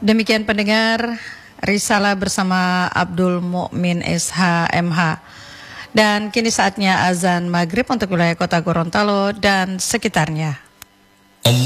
Demikian pendengar, Risalah bersama Abdul Mukmin SH.MH. Dan kini saatnya azan maghrib untuk wilayah kota Gorontalo dan sekitarnya.